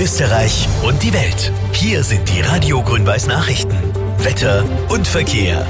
Österreich und die Welt. Hier sind die Radio Grün-Weiß Nachrichten. Wetter und Verkehr.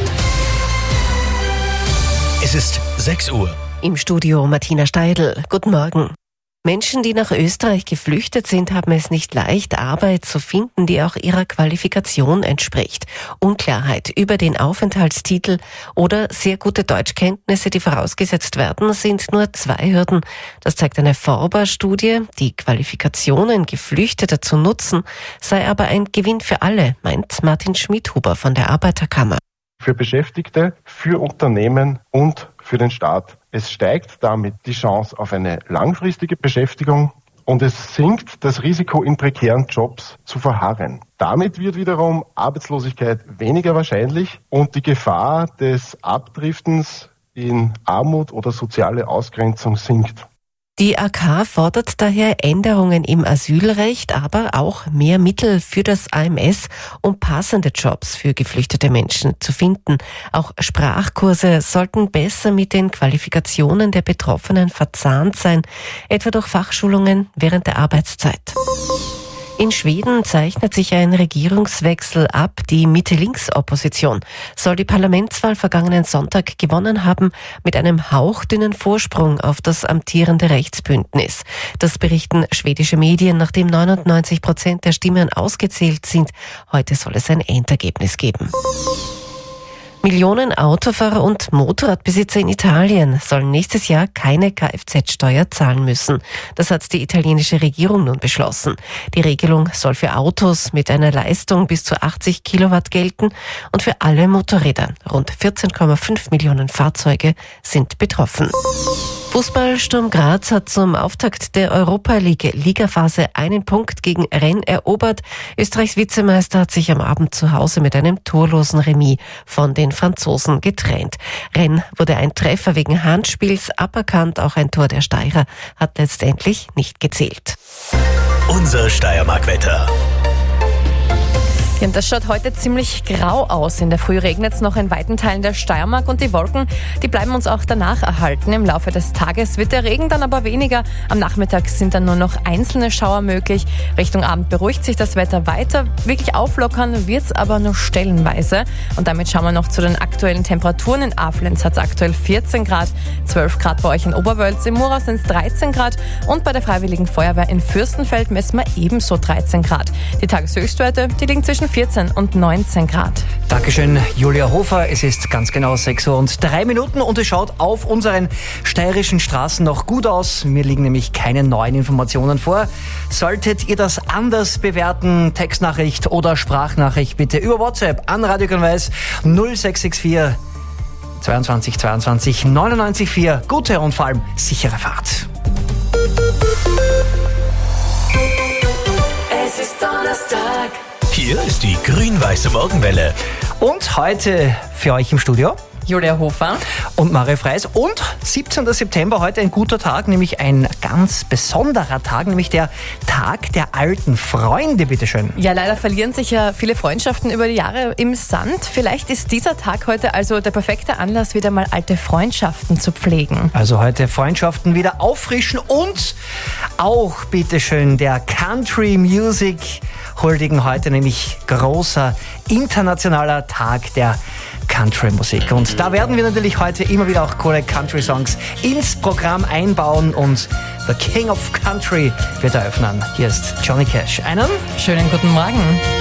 Es ist 6 Uhr. Im Studio Martina Steidl. Guten Morgen. Menschen, die nach Österreich geflüchtet sind, haben es nicht leicht, Arbeit zu finden, die auch ihrer Qualifikation entspricht. Unklarheit über den Aufenthaltstitel oder sehr gute Deutschkenntnisse, die vorausgesetzt werden, sind nur 2 Hürden. Das zeigt eine Forber-Studie. Die Qualifikationen Geflüchteter zu nutzen, sei aber ein Gewinn für alle, meint Martin Schmidhuber von der Arbeiterkammer. Für Beschäftigte, für Unternehmen und für den Staat. Es steigt damit die Chance auf eine langfristige Beschäftigung und es sinkt das Risiko, in prekären Jobs zu verharren. Damit wird wiederum Arbeitslosigkeit weniger wahrscheinlich und die Gefahr des Abdriftens in Armut oder soziale Ausgrenzung sinkt. Die AK fordert daher Änderungen im Asylrecht, aber auch mehr Mittel für das AMS, um passende Jobs für geflüchtete Menschen zu finden. Auch Sprachkurse sollten besser mit den Qualifikationen der Betroffenen verzahnt sein, etwa durch Fachschulungen während der Arbeitszeit. In Schweden zeichnet sich ein Regierungswechsel ab. Die Mitte-Links-Opposition soll die Parlamentswahl vergangenen Sonntag gewonnen haben mit einem hauchdünnen Vorsprung auf das amtierende Rechtsbündnis. Das berichten schwedische Medien, nachdem 99% der Stimmen ausgezählt sind. Heute soll es ein Endergebnis geben. Millionen Autofahrer und Motorradbesitzer in Italien sollen nächstes Jahr keine Kfz-Steuer zahlen müssen. Das hat die italienische Regierung nun beschlossen. Die Regelung soll für Autos mit einer Leistung bis zu 80 Kilowatt gelten und für alle Motorräder. Rund 14,5 Millionen Fahrzeuge sind betroffen. Fußball Sturm Graz hat zum Auftakt der Europa League Ligaphase einen Punkt gegen Rennes erobert. Österreichs Vizemeister hat sich am Abend zu Hause mit einem torlosen Remis von den Franzosen getrennt. Rennes wurde ein Treffer wegen Handspiels aberkannt, auch ein Tor der Steirer hat letztendlich nicht gezählt. Unser Steiermark-Wetter. Ja, und das schaut heute ziemlich grau aus. In der Früh regnet es noch in weiten Teilen der Steiermark und die Wolken, die bleiben uns auch danach erhalten. Im Laufe des Tages wird der Regen dann aber weniger. Am Nachmittag sind dann nur noch einzelne Schauer möglich. Richtung Abend beruhigt sich das Wetter weiter. Wirklich auflockern wird es aber nur stellenweise. Und damit schauen wir noch zu den aktuellen Temperaturen. In Aflenz hat es aktuell 14 Grad, 12 Grad bei euch in Oberwölz, im Mura sind es 13 Grad und bei der Freiwilligen Feuerwehr in Fürstenfeld messen wir ebenso 13 Grad. Die Tageshöchstwerte, die liegen zwischen 14 und 19 Grad. Dankeschön, Julia Hofer. Es ist ganz genau 6 Uhr und 3 Minuten und es schaut auf unseren steirischen Straßen noch gut aus. Mir liegen nämlich keine neuen Informationen vor. Solltet ihr das anders bewerten, Textnachricht oder Sprachnachricht bitte über WhatsApp an Radio Grün-Weiß 0664 22 22 99 4. Gute und vor allem sichere Fahrt. Es ist Donnerstag. Hier ist die grün-weiße Morgenwelle. Und heute für euch im Studio Julia Hofer und Mario Freis. Und 17. September, heute ein guter Tag, nämlich ein ganz besonderer Tag, nämlich der Tag der alten Freunde, bitteschön. Ja, leider verlieren sich ja viele Freundschaften über die Jahre im Sand. Vielleicht ist dieser Tag heute also der perfekte Anlass, wieder mal alte Freundschaften zu pflegen. Also heute Freundschaften wieder auffrischen und auch, bitteschön, der Country Music huldigen heute, nämlich großer internationaler Tag der Country-Musik. Und da werden wir natürlich heute immer wieder auch coole Country-Songs ins Programm einbauen und The King of Country wird eröffnen. Hier ist Johnny Cash. Einen schönen guten Morgen.